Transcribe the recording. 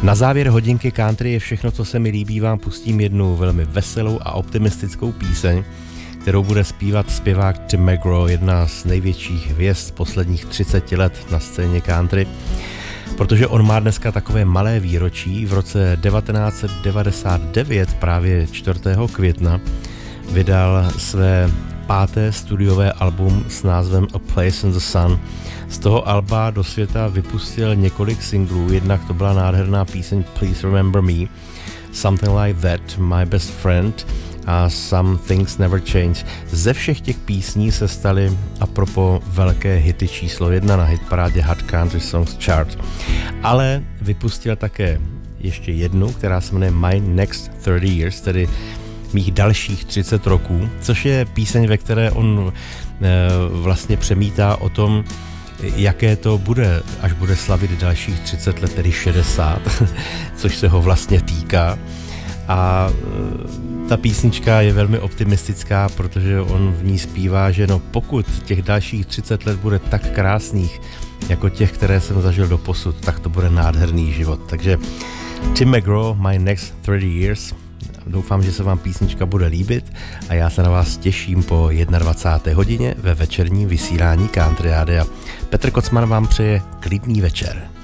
Na závěr hodinky country je všechno, co se mi líbí, vám pustím jednu velmi veselou a optimistickou píseň, kterou bude zpívat zpěvák Tim McGraw, jedna z největších hvězd posledních 30 let na scéně country, protože on má dneska takové malé výročí. V roce 1999, právě 4. května, vydal své 5. studiové album s názvem A Place in the Sun. Z toho alba do světa vypustil několik singlů, jednak to byla nádherná píseň Please Remember Me, Something Like That, My Best Friend a Some Things Never Change. Ze všech těch písní se staly apropo velké hity číslo 1 na hitparádě Hot Country Songs Chart. Ale vypustil také ještě jednu, která se jmenuje My Next 30 Years, tedy mých dalších 30 roků, což je píseň, ve které on vlastně přemítá o tom, jaké to bude, až bude slavit dalších 30 let, tedy 60, což se ho vlastně týká. A ta písnička je velmi optimistická, protože on v ní zpívá, že no pokud těch dalších 30 let bude tak krásných, jako těch, které jsem zažil doposud, tak to bude nádherný život. Takže Tim McGraw, My Next 30 Years. Doufám, že se vám písnička bude líbit a já se na vás těším po 21. hodině ve večerním vysílání Country Rádia. Petr Kocman vám přeje klidný večer.